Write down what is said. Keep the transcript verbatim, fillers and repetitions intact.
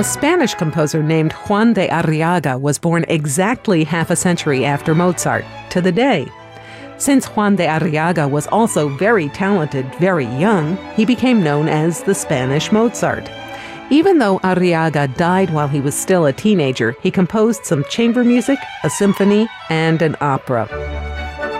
A Spanish composer named Juan de Arriaga was born exactly half a century after Mozart, to the day. Since Juan de Arriaga was also very talented very young, he became known as the Spanish Mozart. Even though Arriaga died while he was still a teenager, he composed some chamber music, a symphony, and an opera.